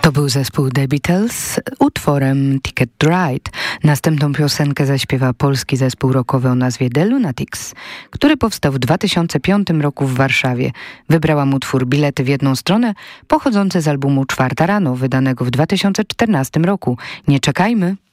To był zespół The Beatles utworem Ticket to Ride. Następną piosenkę zaśpiewa polski zespół rockowy o nazwie The Lunatics, który powstał w 2005 roku w Warszawie. Wybrałam utwór Bilety w jedną stronę, pochodzący z albumu Czwarta rano, wydanego w 2014 roku. Nie czekajmy!